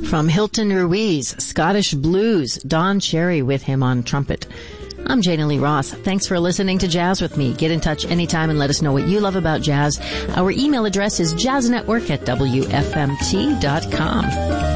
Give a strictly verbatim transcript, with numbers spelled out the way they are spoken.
From Hilton Ruiz, Scottish Blues, Don Cherry with him on trumpet. I'm Jana Lee Roth. Thanks for listening to Jazz with me. Get in touch anytime and let us know what you love about jazz. Our email address is jazznetwork at w f m t dot com.